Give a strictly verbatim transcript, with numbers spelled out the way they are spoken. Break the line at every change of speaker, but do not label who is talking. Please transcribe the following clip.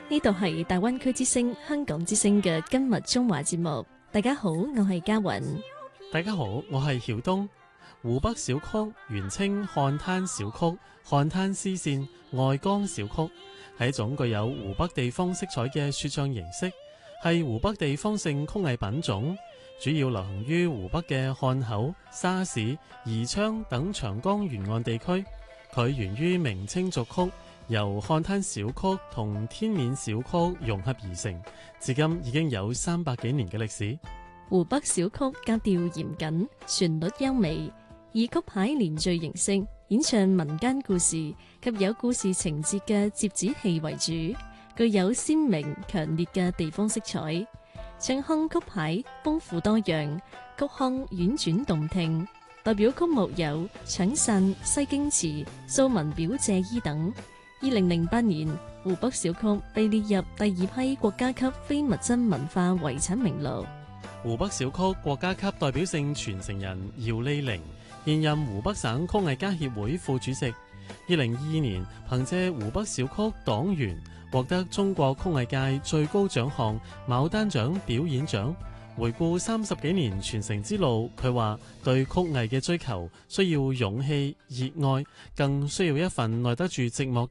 呢度係大灣區之聲、香港之聲嘅今日中華節目。大家好，我係嘉雲。
大家好，我係曉東。湖北小曲原稱漢灘小曲、漢灘絲線、外江小曲，係一種具有湖北地方色彩嘅說唱形式，係湖北地方性曲藝品種，主要流行於湖北嘅漢口、沙市、宜昌等長江沿岸地區。佢源於明清俗曲，由漢灘小曲同天面小曲融合而成，至今已經有三百幾年嘅歷史。
湖北小曲格調嚴謹，旋律優美，以曲牌連續形式演唱民間故事及有故事情節嘅折子戲為主，具有鮮明強烈嘅地方色彩。唱腔曲牌豐富多樣，曲腔婉轉動聽。代表曲目有《搶傘》《西京詞》《素文表謝衣》等。二零零八年，湖北小曲被列入第二批國家級非物質文化遺產名錄。
湖北小曲國家級代表性傳承人姚莉玲，現任湖北省曲藝家協會副主席。二零二二年，憑借湖北小曲黨員獲得中國曲藝界最高獎項牡丹獎表演獎。回顧三十幾年傳承之路，佢話對曲藝嘅追求需要勇氣、熱愛，更需要一份耐得住寂寞